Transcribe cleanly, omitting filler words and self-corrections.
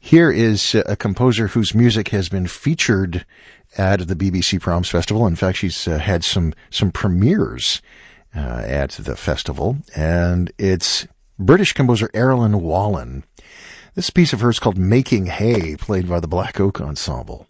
Here is a composer whose music has been featured at the BBC Proms Festival. In fact, she's had some premieres at the festival, and it's British composer Erilyn Wallen. This piece of hers called Making Hay, played by the Black Oak Ensemble.